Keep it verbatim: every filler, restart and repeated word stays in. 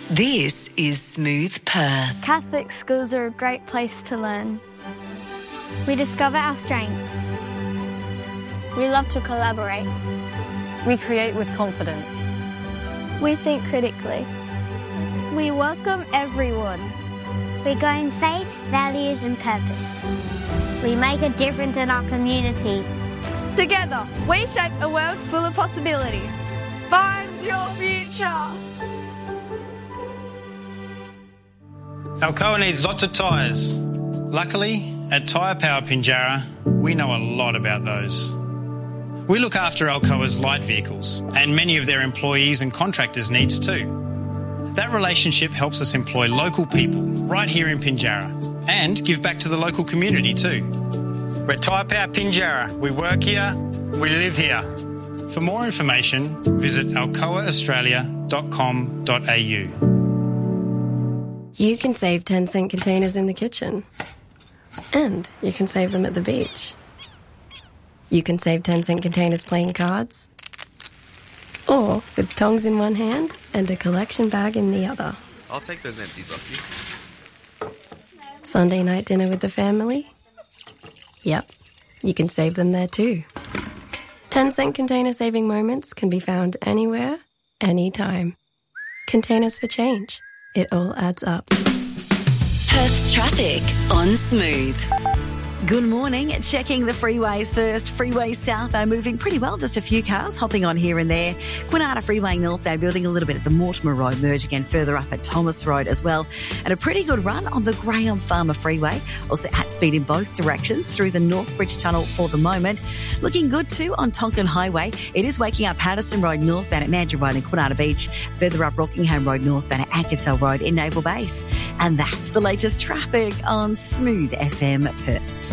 This is Smooth Perth. Catholic schools are a great place to learn. We discover our strengths. We love to collaborate. We create with confidence. We think critically. We welcome everyone. We go in faith, values and purpose. We make a difference in our community. Together, we shape a world full of possibility. Find your future. Alcoa needs lots of tyres. Luckily, at Tyre Power Pinjarra, we know a lot about those. We look after Alcoa's light vehicles and many of their employees and contractors' needs too. That relationship helps us employ local people right here in Pinjarra and give back to the local community too. We're Tyre Power Pinjarra. We work here, we live here. For more information, visit alcoa australia dot com dot a u. You can save ten cent containers in the kitchen. And you can save them at the beach. You can save ten cent containers playing cards. Or with tongs in one hand and a collection bag in the other. I'll take those empties off you. Sunday night dinner with the family? Yep, you can save them there too. ten cent container saving moments can be found anywhere, anytime. Containers for change. It all adds up. Perth's traffic on Smooth. Good morning. Checking the freeways first. Freeway south are moving pretty well. Just a few cars hopping on here and there. Quinata Freeway northbound building a little bit at the Mortimer Road merge again further up at Thomas Road as well. And a pretty good run on the Graham Farmer Freeway. Also at speed in both directions through the Northbridge Tunnel for the moment. Looking good too on Tonkin Highway. It is waking up Patterson Road northbound at Mandurah Road in Quinata Beach. Further up Rockingham Road northbound at Ankersell Road in Naval Base. And that's the latest traffic on Smooth F M Perth.